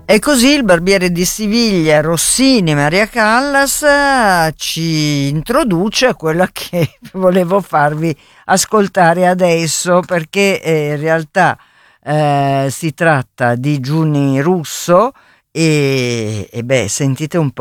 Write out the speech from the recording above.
E così il Barbiere di Siviglia, Rossini, Maria Callas ci introduce a quella che volevo farvi ascoltare adesso, perché in realtà si tratta di Giuni Russo e beh, sentite un po'.